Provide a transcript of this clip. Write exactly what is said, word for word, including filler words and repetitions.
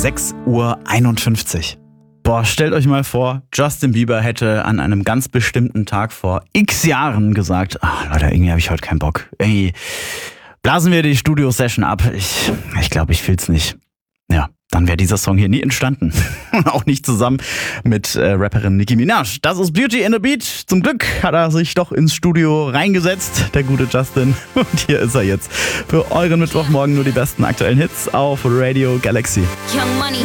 sechs Uhr einundfünfzig. Boah, stellt euch mal vor, Justin Bieber hätte an einem ganz bestimmten Tag vor x Jahren gesagt, ach Leute, irgendwie habe ich heute keinen Bock. Irgendwie blasen wir die Studio-Session ab. Ich ich glaube, ich fühl's nicht. Ja, dann wäre dieser Song hier nie entstanden. Auch nicht zusammen mit äh, Rapperin Nicki Minaj. Das ist Beauty in the Beat. Zum Glück hat er sich doch ins Studio reingesetzt, der gute Justin. Und hier ist er jetzt für euren Mittwochmorgen nur die besten aktuellen Hits auf Radio Galaxy. Young Money.